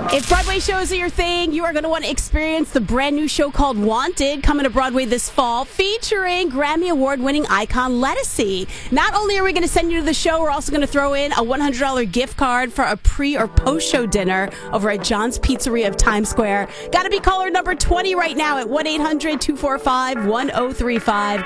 If Broadway shows are your thing, you are going to want to experience the brand new show called Wanted, coming to Broadway this fall, featuring Grammy Award-winning icon Lettucey. Not only are we going to send you to the show, we're also going to throw in a $100 gift card for a pre- or post-show dinner over at John's Pizzeria of Times Square. Got to be caller number 20 right now at 1-800-245-1035.